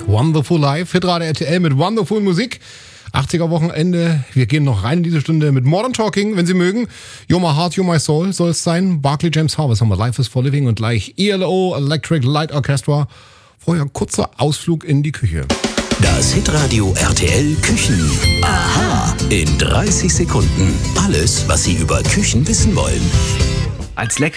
Wonderful Life, Hitradio RTL mit Wonderful Musik. 80er Wochenende. Wir gehen noch rein in diese Stunde mit Modern Talking, wenn Sie mögen. You're My Heart, You're My Soul soll es sein. Barclay James Harvest haben wir. Life is for Living und gleich ELO, Electric Light Orchestra. Vorher ein kurzer Ausflug in die Küche. Das Hitradio RTL Küchen. Aha. In 30 Sekunden. Alles, was Sie über Küchen wissen wollen. Als